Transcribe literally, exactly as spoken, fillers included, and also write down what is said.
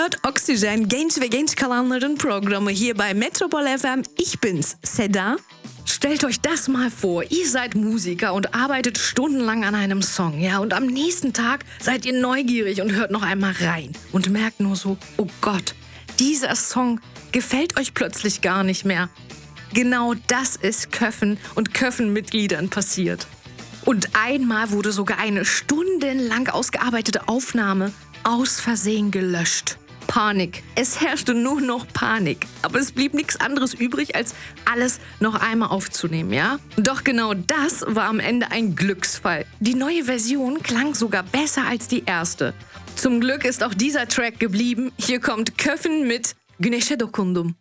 hört Oxygen, genç ve genç kalanların Programme hier bei Metropol F M. Ich bin's, Seda. Stellt euch das mal vor, ihr seid Musiker und arbeitet stundenlang an einem Song, ja, und am nächsten Tag seid ihr neugierig und hört noch einmal rein und merkt nur so, oh Gott, dieser Song gefällt euch plötzlich gar nicht mehr. Genau das ist Köffen und Köffen-Mitgliedern passiert. Und einmal wurde sogar eine stundenlang ausgearbeitete Aufnahme aus Versehen gelöscht. Panik. Es herrschte nur noch Panik. Aber es blieb nichts anderes übrig, als alles noch einmal aufzunehmen, ja? Doch genau das war am Ende ein Glücksfall. Die neue Version klang sogar besser als die erste. Zum Glück ist auch dieser Track geblieben. Hier kommt Köffen mit Güneşe dokundum.